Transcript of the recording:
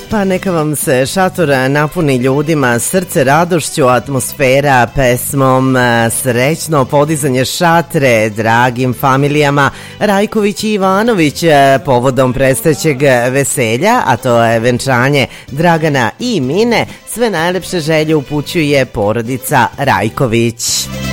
Pa neka vam se šator napuni ljudima, srce radošću, atmosfera pesmom, srećno podizanje šatre dragim familijama Rajković i Ivanović povodom predstojećeg veselja, a to je venčanje Dragana i Mine. Sve najlepše želje upućuje porodica Rajković.